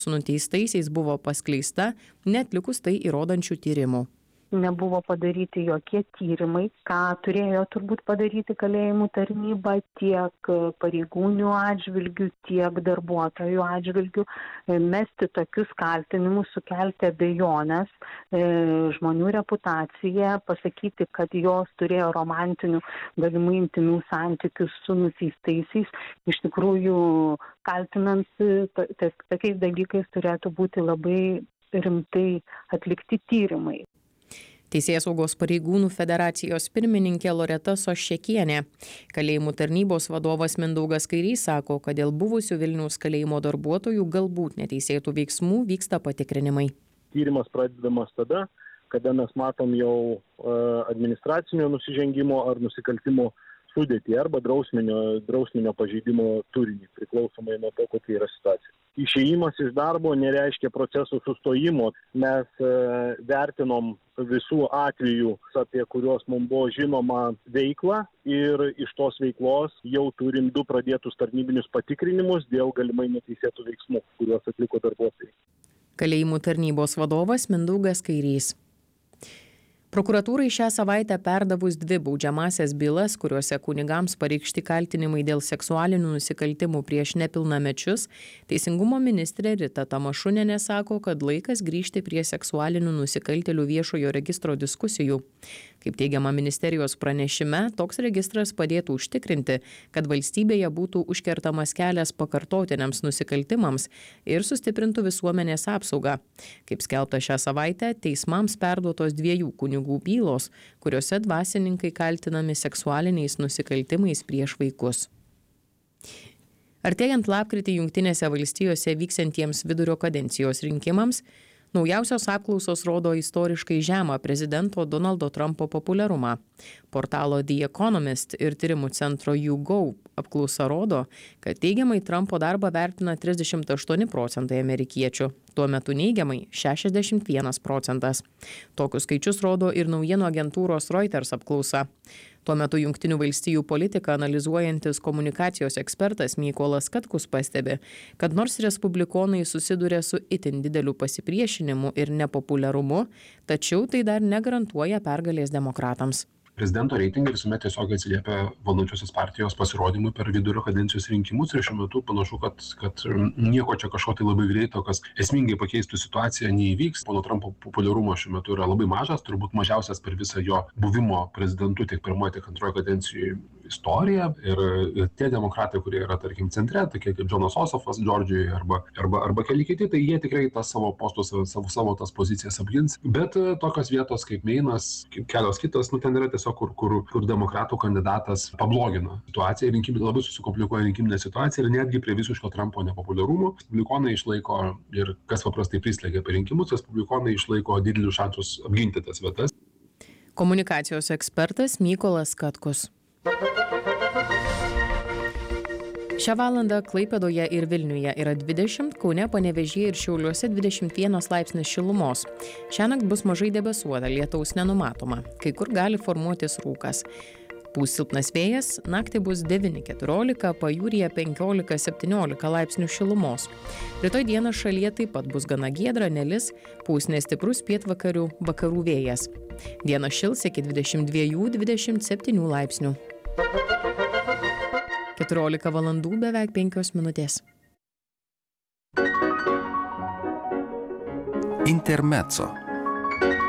su nuteistaisiais buvo paskleista, netlikus tai įrodančių tyrimų. Nebuvo padaryti jokie tyrimai, ką turėjo turbūt padaryti kalėjimų tarnyba tiek pareigūnių atžvilgių, tiek darbuotojų atžvilgių, mesti tokius kaltinimus, sukelti abejonės žmonių reputaciją, pasakyti, kad jos turėjo romantinių, galimai intymių santykių su nuteistaisiais. Iš tikrųjų, kaltinant tokiais dalykais turėtų būti labai rimtai atlikti tyrimai. Teisėsaugos pareigūnų federacijos pirmininkė Loreta Soščekienė. Kalėjimų tarnybos vadovas Mindaugas Kairys sako, kad dėl buvusių Vilniaus kalėjimo darbuotojų galbūt neteisėtų veiksmų vyksta patikrinimai. Tyrimas pradedamas tada, kada mes matom jau administracinio nusižengimo ar nusikaltimo sudėtį arba drausminio pažeidimo turinį, priklausomai nuo to, kokia yra situacija. Išėjimas iš darbo nereiškia procesų sustojimo. Mes vertinom visų atvejų, apie kuriuos mums buvo žinoma veikla ir iš tos veiklos jau turim 2 pradėtus tarnybinius patikrinimus dėl galimai neteisėtų veiksmų, kuriuos atliko darbuotojai. Kalėjimų tarnybos vadovas Mindaugas Kairys. Prokuratūrai šią savaitę perdavus 2 baudžiamąsias bylas, kuriuose kunigams pareikšti kaltinimai dėl seksualinių nusikaltimų prieš nepilnamečius, Teisingumo ministrė Rita Tamašunienė sako, kad laikas grįžti prie seksualinių nusikaltėlių viešojo registro diskusijų. Kaip teigiama ministerijos pranešime, toks registras padėtų užtikrinti, kad valstybėje būtų užkertamas kelias pakartotiniams nusikaltimams ir sustiprintų visuomenės apsaugą. Kaip skelbta šią savaitę, teismams perduotos 2 kunigų bylos, kuriuose dvasininkai kaltinami seksualiniais nusikaltimais prieš vaikus. Artėjant lapkritį Jungtinėse valstijose vyksiantiems vidurio kadencijos rinkimams, naujausios apklausos rodo istoriškai žemą prezidento Donaldo Trumpo populiarumą. Portalo The Economist ir tyrimų centro YouGov apklausa rodo, kad teigiamai Trumpo darbą vertina 38% amerikiečių, tuo metu neigiamai 61%. Tokius skaičius rodo ir naujienų agentūros Reuters apklausa. Tuo metu Jungtinių valstijų politiką analizuojantis komunikacijos ekspertas Mykolas Katkus pastebi, kad nors respublikonai susiduria su itin dideliu pasipriešinimu ir nepopuliarumu, tačiau tai dar negarantuoja pergalės demokratams. Prezidento reitingai visuomet tiesiog atsiliepia valdančiosios partijos pasirodymui per vidurio kadencijos rinkimus ir šiuo metu panašu, kad nieko čia kažko tai labai greito, kas esmingai pakeistų situaciją, neįvyks. Pono Trumpo populiarumo šiuo metu yra labai mažas, turbūt mažiausias per visą jo buvimo prezidentu tiek pirmoje, tiek antroje kadencijoje istoriją. Ir tie demokratai, kurie yra, tarkim, centre, tokie kaip Džonas Osofas Džordžijoje arba keli kiti, tai jie tikrai tas savo postus, savo tas pozicijas apgins. Bet tokios vietos kaip Meinas, kelios kitos, ten yra tiesiog, kur demokratų kandidatas pablogina situaciją, labai susikomplikuoja rinkiminę situaciją ir netgi prie visiško Trumpo nepopuliarumo respublikonai išlaiko, ir kas paprastai prislegia per rinkimus, respublikonai išlaiko didelius šansus apginti tas vietas. Komunikacijos ekspertas Mykolas Katkus. Šią valandą Klaipėdoje ir Vilniuje yra 20, Kaune, Panevėžyje ir Šiauliuose 21 laipsnis šilumos. Šiąnakt bus mažai debesuota, lietaus nenumatoma, kai kur gali formuotis rūkas. Pūs silpnas vėjas, naktį bus 9-14, pajūryje 15-17 laipsnių šilumos. Rytoj dieną šalyje taip pat bus gana giedra, nelis, pūs nestiprus pietvakarių vakarų vėjas. Dieną šils iki 22-27 laipsnių. 14 valandų beveik 5 minutės. Intermezzo.